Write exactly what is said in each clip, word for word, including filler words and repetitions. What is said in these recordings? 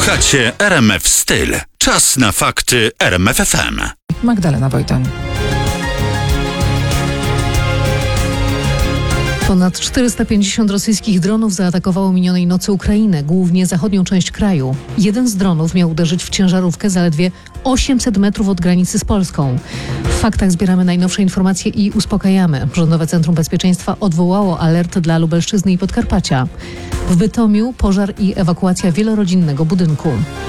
Słuchacie R M F Styl. Czas na fakty R M F F M. Magdalena Wojtoń. Ponad czterysta pięćdziesiąt rosyjskich dronów zaatakowało minionej nocy Ukrainę, głównie zachodnią część kraju. Jeden z dronów miał uderzyć w ciężarówkę zaledwie osiemset metrów od granicy z Polską. W faktach zbieramy najnowsze informacje i uspokajamy. Rządowe Centrum Bezpieczeństwa odwołało alert dla Lubelszczyzny i Podkarpacia. W Bytomiu pożar i ewakuacja wielorodzinnego budynku.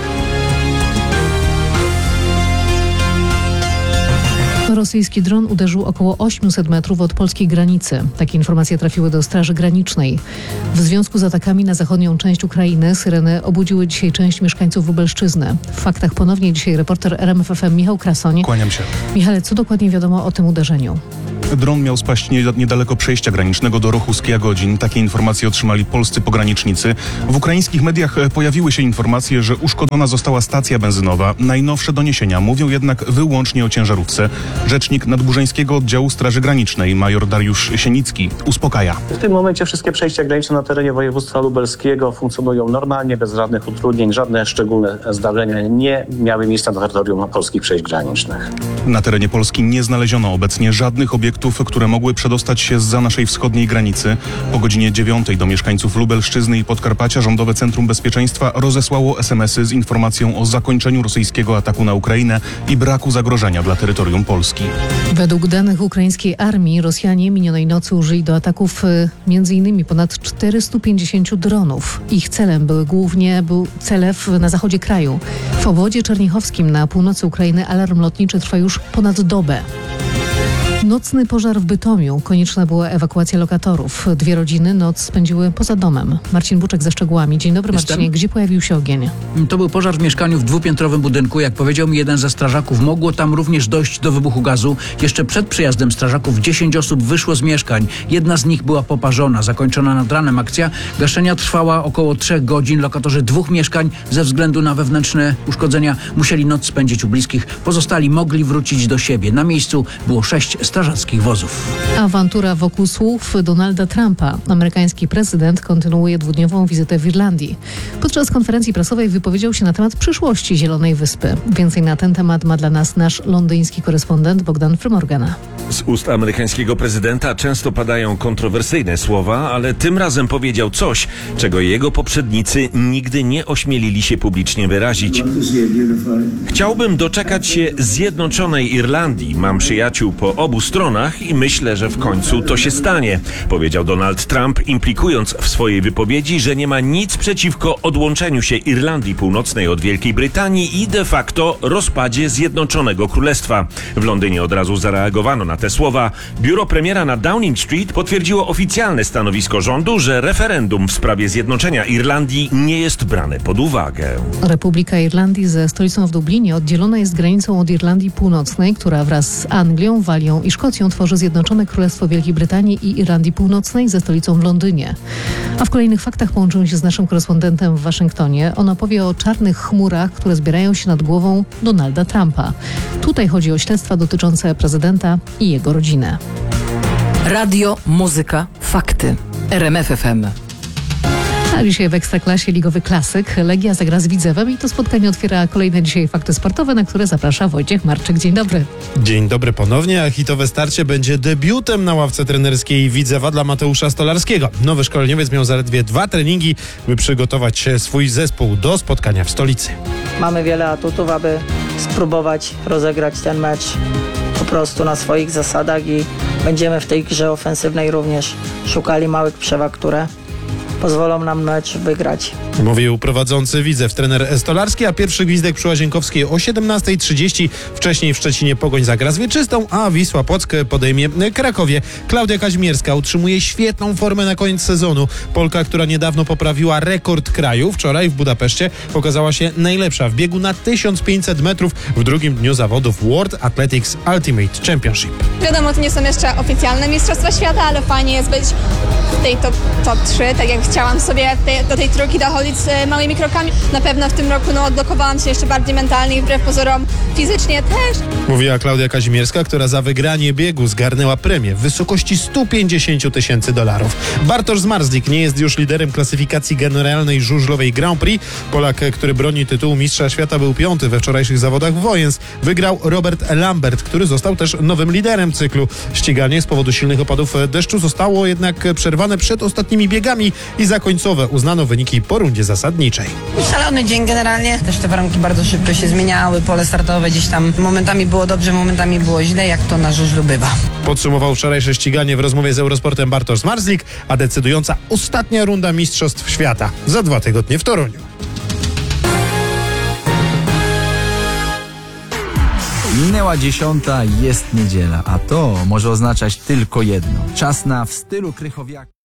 Rosyjski dron uderzył około osiemset metrów od polskiej granicy. Takie informacje trafiły do Straży Granicznej. W związku z atakami na zachodnią część Ukrainy syreny obudziły dzisiaj część mieszkańców Lubelszczyzny. W faktach ponownie dzisiaj reporter R M F F M Michał Krasoń. Kłaniam się. Michale, co dokładnie wiadomo o tym uderzeniu? Dron miał spaść niedaleko przejścia granicznego do Rochu z Kijagodzin. Takie informacje otrzymali polscy pogranicznicy. W ukraińskich mediach pojawiły się informacje, że uszkodzona została stacja benzynowa. Najnowsze doniesienia mówią jednak wyłącznie o ciężarówce. Rzecznik Nadburzeńskiego Oddziału Straży Granicznej, major Dariusz Sienicki, uspokaja. W tym momencie wszystkie przejścia graniczne na terenie województwa lubelskiego funkcjonują normalnie, bez żadnych utrudnień. Żadne szczególne zdarzenia nie miały miejsca na terytorium polskich przejść granicznych. Na terenie Polski nie znaleziono obecnie żadnych obiektów, które mogły przedostać się zza naszej wschodniej granicy. Po godzinie dziewiątej do mieszkańców Lubelszczyzny i Podkarpacia Rządowe Centrum Bezpieczeństwa rozesłało es em esy z informacją o zakończeniu rosyjskiego ataku na Ukrainę i braku zagrożenia dla terytorium Polski. Według danych ukraińskiej armii Rosjanie minionej nocy użyli do ataków y, m.in. ponad czterystu pięćdziesięciu dronów. Ich celem były głównie był Celew na zachodzie kraju. W obwodzie czernichowskim na północy Ukrainy alarm lotniczy trwa już ponad dobę. Nocny pożar w Bytomiu. Konieczna była ewakuacja lokatorów. Dwie rodziny noc spędziły poza domem. Marcin Buczek ze szczegółami. Dzień dobry, Marcinie. Jestem. Gdzie pojawił się ogień? To był pożar w mieszkaniu w dwupiętrowym budynku. Jak powiedział mi jeden ze strażaków, mogło tam również dojść do wybuchu gazu. Jeszcze przed przyjazdem strażaków dziesięć osób wyszło z mieszkań. Jedna z nich była poparzona. Zakończona nad ranem akcja gaszenia trwała około trzech godzin. Lokatorzy dwóch mieszkań ze względu na wewnętrzne uszkodzenia musieli noc spędzić u bliskich. Pozostali mogli wrócić do siebie. Na miejscu było sześć strażackich wozów. Awantura wokół słów Donalda Trumpa. Amerykański prezydent kontynuuje dwudniową wizytę w Irlandii. Podczas konferencji prasowej wypowiedział się na temat przyszłości Zielonej Wyspy. Więcej na ten temat ma dla nas nasz londyński korespondent Bogdan Frymorgan. Z ust amerykańskiego prezydenta często padają kontrowersyjne słowa, ale tym razem powiedział coś, czego jego poprzednicy nigdy nie ośmielili się publicznie wyrazić. Chciałbym doczekać się zjednoczonej Irlandii. Mam przyjaciół po obu stronach i myślę, że w końcu to się stanie, powiedział Donald Trump, implikując w swojej wypowiedzi, że nie ma nic przeciwko odłączeniu się Irlandii Północnej od Wielkiej Brytanii i de facto rozpadzie Zjednoczonego Królestwa. W Londynie od razu zareagowano na te słowa. Biuro premiera na Downing Street potwierdziło oficjalne stanowisko rządu, że referendum w sprawie zjednoczenia Irlandii nie jest brane pod uwagę. Republika Irlandii ze stolicą w Dublinie oddzielona jest granicą od Irlandii Północnej, która wraz z Anglią, Walią i Szkocją tworzy Zjednoczone Królestwo Wielkiej Brytanii i Irlandii Północnej ze stolicą w Londynie. A w kolejnych faktach połączymy się z naszym korespondentem w Waszyngtonie. On opowie o czarnych chmurach, które zbierają się nad głową Donalda Trumpa. Tutaj chodzi o śledztwa dotyczące prezydenta i jego rodzinę. Radio, muzyka, fakty. R M F F M. A dzisiaj w Ekstraklasie ligowy klasyk. Legia zagra z Widzewem i to spotkanie otwiera kolejne dzisiaj fakty sportowe, na które zaprasza Wojciech Marczyk. Dzień dobry. Dzień dobry ponownie, a hitowe starcie będzie debiutem na ławce trenerskiej Widzewa dla Mateusza Stolarskiego. Nowy szkoleniowiec miał zaledwie dwa treningi, by przygotować swój zespół do spotkania w stolicy. Mamy wiele atutów, aby spróbować rozegrać ten mecz po prostu na swoich zasadach i będziemy w tej grze ofensywnej również szukali małych przewag, które pozwolą nam mecz wygrać. Mówił prowadzący Widzew trener Stolarski, a pierwszy gwizdek przy Łazienkowskiej o siedemnasta trzydzieści. Wcześniej w Szczecinie Pogoń zagra z Wieczystą, a Wisła Płock podejmie Krakowie. Klaudia Kazimierska utrzymuje świetną formę na koniec sezonu. Polka, która niedawno poprawiła rekord kraju, wczoraj w Budapeszcie okazała się najlepsza w biegu na tysiąc pięćset metrów w drugim dniu zawodów World Athletics Ultimate Championship. Wiadomo, to nie są jeszcze oficjalne Mistrzostwa Świata, ale fajnie jest być w tej top, top trzy, tak jak chciałam sobie te, do tej trójki dochodzić z małymi krokami. Na pewno w tym roku no, odblokowałam się jeszcze bardziej mentalnie i wbrew pozorom fizycznie też. Mówiła Klaudia Kazimierska, która za wygranie biegu zgarnęła premię w wysokości sto pięćdziesiąt tysięcy dolarów. Bartosz Zmarzlik nie jest już liderem klasyfikacji generalnej żużlowej Grand Prix. Polak, który broni tytułu mistrza świata, był piąty we wczorajszych zawodach w Wojens. Wygrał Robert Lambert, który został też nowym liderem cyklu. Ściganie z powodu silnych opadów deszczu zostało jednak przerwane przed ostatnimi biegami i za końcowe uznano wyniki po rundzie zasadniczej. Szalony dzień generalnie. Też te warunki bardzo szybko się zmieniały. Pole startowe gdzieś tam momentami było dobrze, momentami było źle, jak to na żużlu bywa. Podsumował wczorajsze ściganie w rozmowie z Eurosportem Bartosz Zmarzlik, a decydująca ostatnia runda Mistrzostw Świata za dwa tygodnie w Toruniu. Minęła dziesiąta, jest niedziela, a to może oznaczać tylko jedno. Czas na W stylu Krychowiaka.